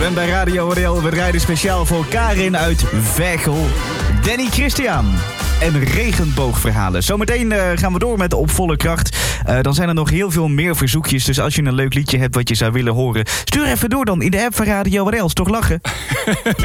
bent bij Radio RL. We rijden speciaal voor Karin uit Veghel, Danny Christian en regenboogverhalen. Zometeen gaan we door met Op Volle Kracht. Dan zijn er nog heel veel meer verzoekjes. Dus als je een leuk liedje hebt wat je zou willen horen, stuur even door dan in de app van Radio RL. Is toch lachen?